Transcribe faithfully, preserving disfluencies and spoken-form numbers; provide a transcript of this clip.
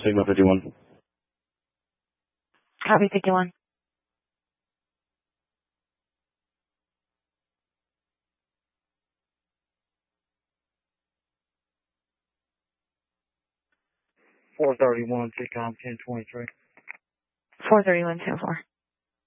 Sigma fifty-one. Copy fifty-one. four thirty-one, T COM ten twenty-three. four thirty-one, ten four.